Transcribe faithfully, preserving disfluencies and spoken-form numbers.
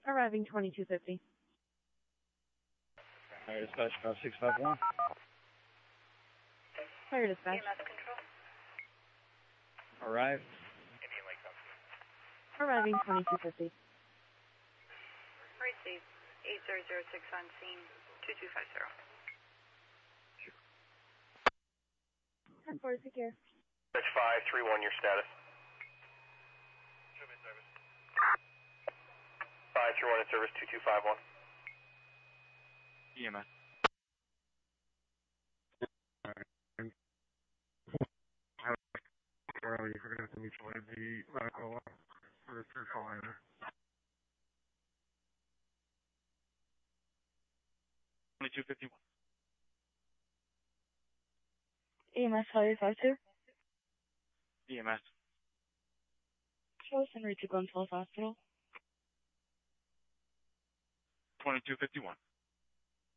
Arriving twenty-two fifty. Fire dispatch five six five one. Fire dispatch. E M S control. Arrive. Arriving twenty-two fifty. Receive eight zero zero six on scene two two five zero. ten four, take care. Dispatch five three one, your status. five three one in service two two five one. E M S. Where are you forgetting to mutual aid the medical for the third call later? twenty-two fifty-one. E M S five five two. E M S. Close and reach Glen Falls Hospital. twenty-two fifty-one.